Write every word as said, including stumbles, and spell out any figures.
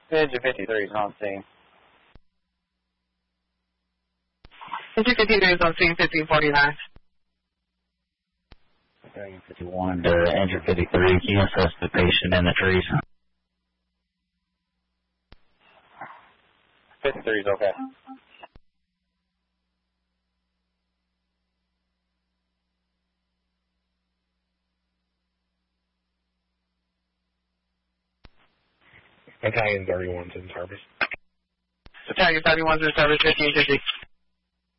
Engine fifty-three is on scene. Engine fifty-three is on scene, fifteen forty-nine. Engine fifty-one to engine fifty-three, can you assess the patient in the trees? fifty-three is okay. Battalion thirty-one's in service. Battalion thirty-one's in service, fifteen fifty.